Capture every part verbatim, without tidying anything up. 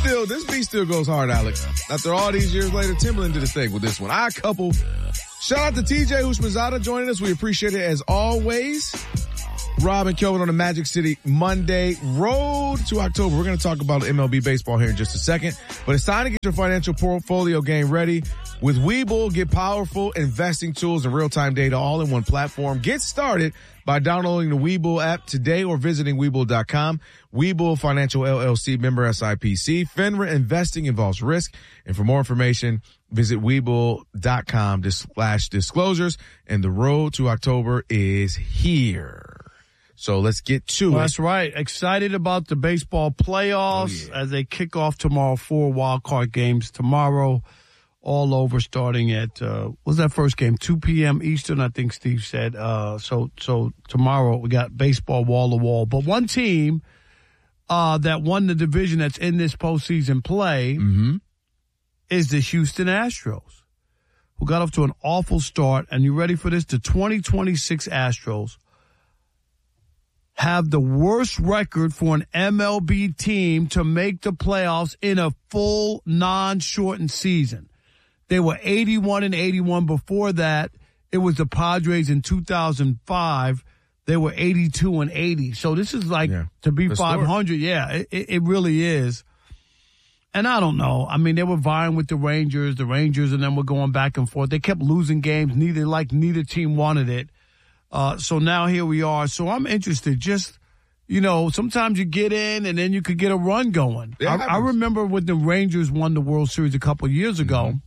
still, this beat still goes hard, Alex. After all these years later, Timberland did his thing with this one. I couple. Shout out to T J Houshmandzadeh joining us. We appreciate it as always. Rob and Kelvin on the Magic City Monday road to October. We're going to talk about M L B baseball here in just a second, but it's time to get your financial portfolio game ready. With Webull, get powerful investing tools and real-time data all in one platform. Get started by downloading the Webull app today or visiting Webull dot com. Webull Financial L L C, member S I P C. FINRA investing involves risk. And for more information, visit Webull dot com slash disclosures. And the road to October is here. So let's get to well, it. That's right. Excited about the baseball playoffs oh, yeah. as they kick off tomorrow. Four wild card games tomorrow, all over starting at, uh, what's that first game? two p.m. Eastern, I think Steve said. Uh, so, so tomorrow we got baseball wall to wall. But one team, uh, that won the division that's in this postseason play mm-hmm. is the Houston Astros, who got off to an awful start. And you ready for this? The twenty twenty-six Astros have the worst record for an M L B team to make the playoffs in a full non-shortened season. They were eighty-one and eighty-one before that. It was the Padres in two thousand five. They were eighty-two and eighty. So this is like yeah. to be five hundred. Yeah, it, it really is. And I don't know. I mean, they were vying with the Rangers, the Rangers, and then we're going back and forth. They kept losing games. Neither like neither team wanted it. Uh, so now here we are. So I'm interested. Just, you know, sometimes you get in and then you could get a run going. I, I remember when the Rangers won the World Series a couple of years ago, mm-hmm.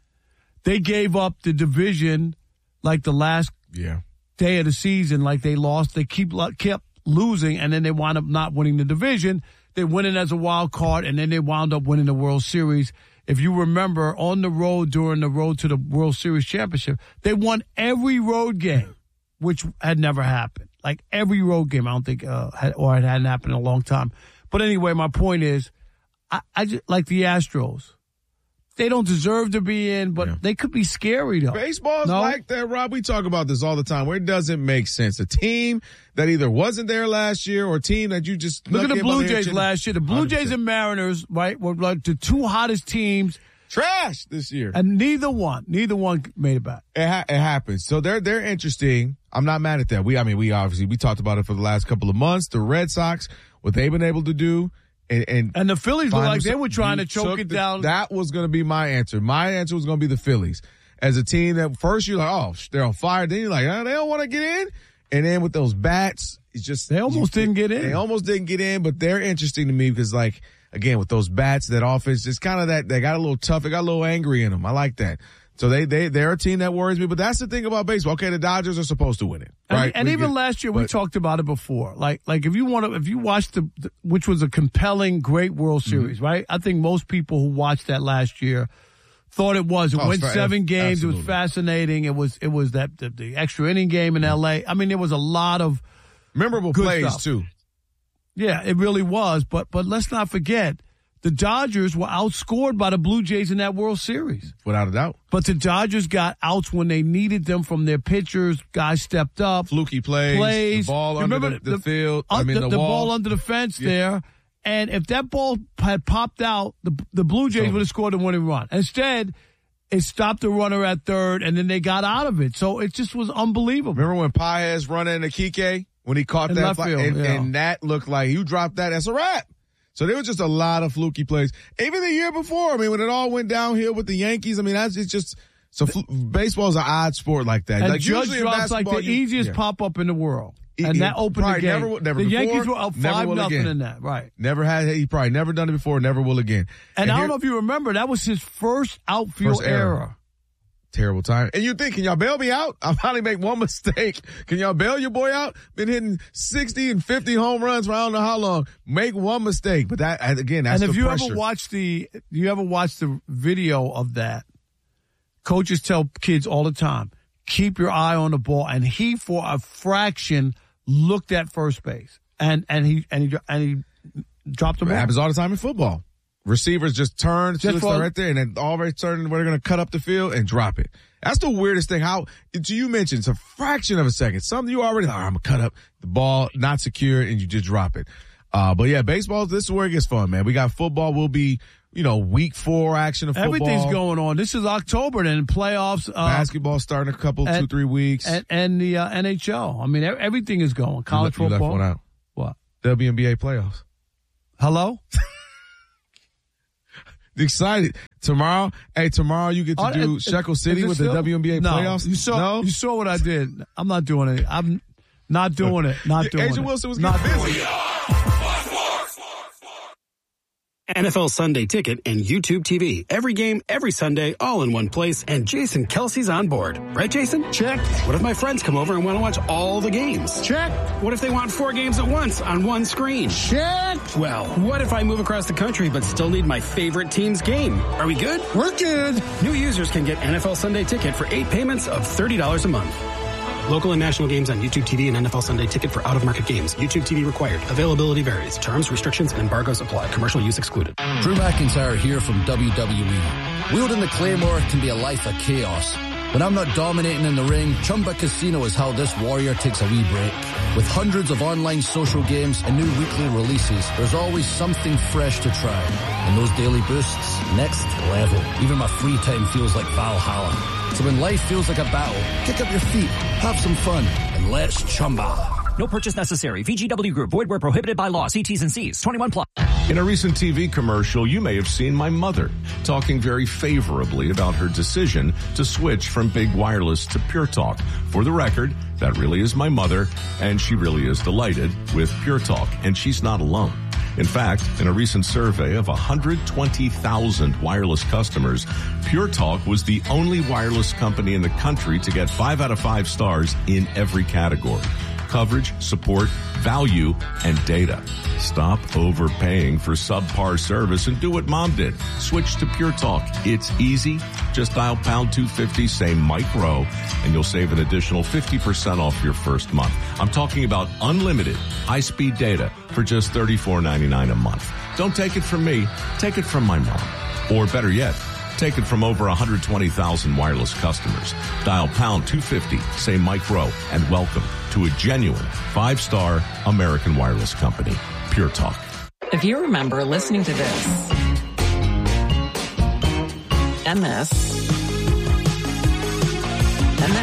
they gave up the division like the last yeah. day of the season, like they lost. They keep kept losing, and then they wound up not winning the division. They win it as a wild card, and then they wound up winning the World Series. If you remember, on the road during the road to the World Series championship, they won every road game, which had never happened. Like every road game, I don't think, uh, had, or it hadn't happened in a long time. But anyway, my point is, I, I just like the Astros. They don't deserve to be in, but yeah. they could be scary though. Baseball's no? like that, Rob. We talk about this all the time where it doesn't make sense. A team that either wasn't there last year or a team that you just look at the Blue Jays last year. The Blue one hundred percent. Jays and Mariners, right, were like the two hottest teams. Trash this year. And neither one, neither one made it back. It, ha- it happens. So they're, they're interesting. I'm not mad at that. We, I mean, we obviously, we talked about it for the last couple of months. The Red Sox, what they've been able to do. And, and, and the Phillies looked like they were trying to choke it the, down. That was going to be my answer. My answer was going to be the Phillies. As a team that first you're like, oh, they're on fire. Then you're like, oh, they don't want to get in. And then with those bats, it's just. They almost you, didn't get in. They almost didn't get in, but they're interesting to me because, like, again, with those bats, that offense, just kind of that, they got a little tough. They got a little angry in them. I like that. So they, they, they're a team that worries me, but that's the thing about baseball. Okay, the Dodgers are supposed to win it, right? And, and even get, last year, but, we talked about it before. Like, like if you want to, if you watched the, the, which was a compelling, great World Series, mm-hmm. right? I think most people who watched that last year thought it was. It oh, went seven games. Absolutely. It was fascinating. It was, it was that, the, the extra inning game in L A. I mean, there was a lot of memorable plays stuff. too. Yeah, it really was. But, but let's not forget, the Dodgers were outscored by the Blue Jays in that World Series. Without a doubt. But the Dodgers got outs when they needed them from their pitchers. Guys stepped up. Fluky plays. Plays. The ball under the, the, the field. Uh, I mean, the, the, the wall. ball under the fence yeah. there. And if that ball had popped out, the, the Blue Jays so, would have scored a winning run. Instead, it stopped the runner at third, and then they got out of it. So it just was unbelievable. Remember when Paez run into Kike? When he caught in that left fly, field, and, yeah. and that looked like you dropped that. That's a wrap. So there was just a lot of fluky plays. Even the year before, I mean, when it all went downhill with the Yankees, I mean, that's it's just so fl- baseball's an odd sport like that. And like Judge usually drops like the you, easiest yeah. pop up in the world, he, and he that opened the game. Never, never the before, Yankees were up five nothing again. in that, right? Never had he probably never done it before, never will again. And, and I here, don't know if you remember, that was his first outfield first error. error. Terrible time. And you think, can y'all bail me out? I finally make one mistake. Can y'all bail your boy out? Been hitting sixty and fifty home runs for I don't know how long. Make one mistake. But that, again, that's the pressure. And if you pressure. ever watch the, you ever watch the video of that, coaches tell kids all the time, keep your eye on the ball. And he, for a fraction, looked at first base. And, and he, and he, and he dropped the ball. It happens all the time in football. Receivers just turn, just for, right there, and then already turn where they're going to cut up the field and drop it. That's the weirdest thing. How, you mentioned, it's a fraction of a second. Something you already, oh, I'm going to cut up the ball, not secure, and you just drop it. Uh, but yeah, baseball, this is where it gets fun, man. We got football. We'll be, you know, week four action of football. Everything's going on. This is October, then playoffs. Uh, Basketball starting a couple, and, two, three weeks. And, and the uh, N H L. I mean, everything is going. College you, you football. left one out. What? W N B A playoffs. Hello? Excited. Tomorrow, hey, tomorrow you get to oh, do it, Shekel City with still? the W N B A no, playoffs? You saw, no? You saw what I did. I'm not doing it. I'm not doing it. Not doing Agent it. Wilson was not getting busy. busy. N F L Sunday Ticket and YouTube T V. Every game, every Sunday, all in one place, and Jason Kelsey's on board. Right, Jason? Check. What if my friends come over and want to watch all the games? Check. What if they want four games at once on one screen? Check. Well, what if I move across the country but still need my favorite team's game? Are we good? We're good. New users can get N F L Sunday Ticket for eight payments of thirty dollars a month. Local and national games on YouTube T V and N F L Sunday Ticket for out-of-market games. YouTube T V required. Availability varies. Terms, restrictions, and embargoes apply. Commercial use excluded. Drew McIntyre here from W W E. Wielding the Claymore can be a life of chaos. When I'm not dominating in the ring, Chumba Casino is how this warrior takes a wee break. With hundreds of online social games and new weekly releases, there's always something fresh to try. And those daily boosts, next level. Even my free time feels like Valhalla. So when life feels like a battle, kick up your feet, have some fun, and let's Chumba. No purchase necessary. V G W Group. Void where prohibited by law. See T's and C's. twenty-one plus. In a recent T V commercial, you may have seen my mother talking very favorably about her decision to switch from big wireless to Pure Talk. For the record, that really is my mother, and she really is delighted with Pure Talk, and she's not alone. In fact, in a recent survey of one hundred twenty thousand wireless customers, Pure Talk was the only wireless company in the country to get five out of five stars in every category. Coverage, support, value, and data. Stop overpaying for subpar service and do what Mom did. Switch to Pure Talk. It's easy. Just dial pound two fifty, say micro, and you'll save an additional fifty percent off your first month. I'm talking about unlimited high-speed data for just thirty-four ninety-nine a month. Don't take it from me. Take it from my mom. Or better yet, take it from over one hundred twenty thousand wireless customers. Dial pound two fifty, say micro, and welcome to a genuine five-star American wireless company, Pure Talk. If you remember listening to this and this and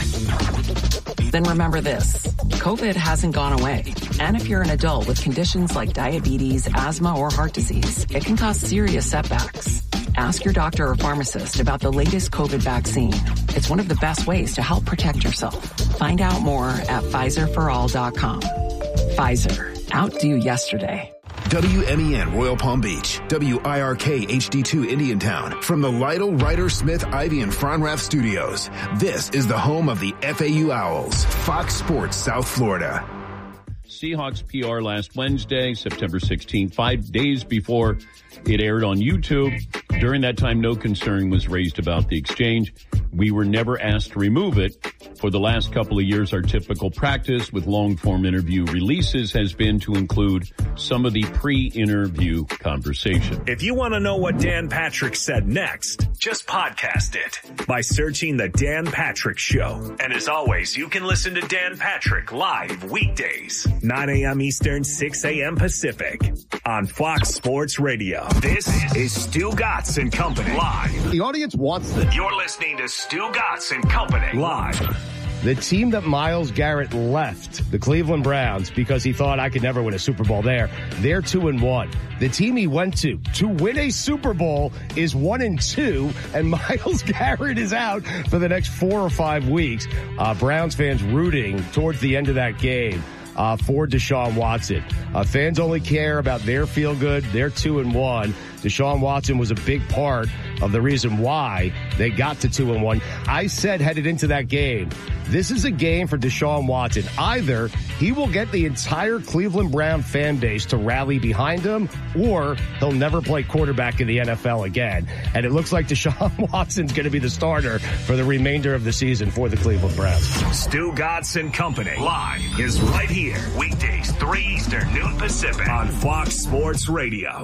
this, then remember this. COVID hasn't gone away. And if you're an adult with conditions like diabetes, asthma, or heart disease, it can cause serious setbacks. Ask your doctor or pharmacist about the latest COVID vaccine. It's one of the best ways to help protect yourself. Find out more at Pfizer for all dot com. Pfizer. Outdo yesterday. W M E N Royal Palm Beach, W I R K H D two Indiantown. From the Lytle, Ryder, Smith, Ivy, and Fronrath Studios, this is the home of the F A U Owls, Fox Sports South Florida. Seahawks P R last Wednesday, September sixteenth, five days before it aired on YouTube. During that time, no concern was raised about the exchange. We were never asked to remove it. For the last couple of years, our typical practice with long-form interview releases has been to include some of the pre-interview conversation. If you want to know what Dan Patrick said next, just podcast it by searching The Dan Patrick Show. And as always, you can listen to Dan Patrick live weekdays, nine a.m. Eastern, six a.m. Pacific on Fox Sports Radio. This is Stu Gatz and Company live. The audience wants this. You're listening to Stu Gatz and Company live. The team that Myles Garrett left, the Cleveland Browns, because he thought I could never win a Super Bowl there, they're two and one. The team he went to to win a Super Bowl is one and two, and Myles Garrett is out for the next four or five weeks. Uh, Browns fans rooting towards the end of that game uh, for Deshaun Watson. Uh, fans only care about their feel good. They're two and one. Deshaun Watson was a big part of the reason why they got to two and one. I said headed into that game, this is a game for Deshaun Watson. Either he will get the entire Cleveland Brown fan base to rally behind him, or he'll never play quarterback in the N F L again. And it looks like Deshaun Watson's going to be the starter for the remainder of the season for the Cleveland Browns. Stu Gatz and Company live is right here, weekdays, three Eastern, noon Pacific on Fox Sports Radio.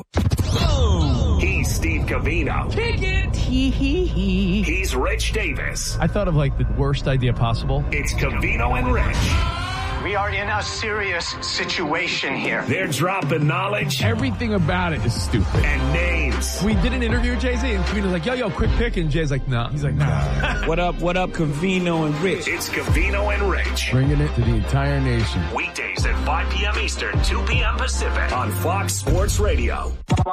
Oh. He's Steve Covino. Kick it. Hee hee hee. He's Rich Davis. I thought of like the worst idea possible. It's Covino and Rich. We are in a serious situation here. They're dropping knowledge. Everything about it is stupid. And names. We did an interview with Jay-Z, and Cavino's like, yo, yo, quick pick. And Jay's like, no. Nah. He's like, nah. What up, what up, Cavino and Rich? It's Cavino and Rich. Bringing it to the entire nation. Weekdays at five p.m. Eastern, two p.m. Pacific on Fox Sports Radio.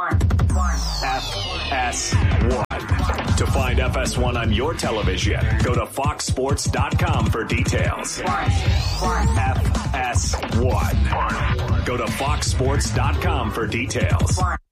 F S one. To find F S one on your television, go to fox sports dot com for details. F S one. Go to fox sports dot com for details.